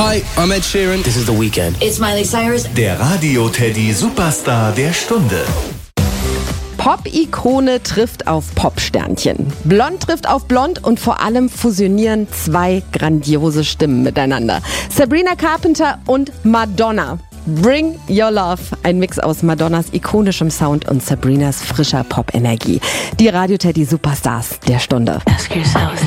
Hi, I'm Ed Sheeran. This is The Weeknd. It's Miley Cyrus. Der Radio-Teddy Superstar der Stunde. Pop-Ikone trifft auf Pop-Sternchen. Blond trifft auf Blond und vor allem fusionieren zwei grandiose Stimmen miteinander. Sabrina Carpenter und Madonna. Bring Your Love. Ein Mix aus Madonnas ikonischem Sound und Sabrinas frischer Pop-Energie. Die Radio-Teddy Superstars der Stunde. Ask yourself.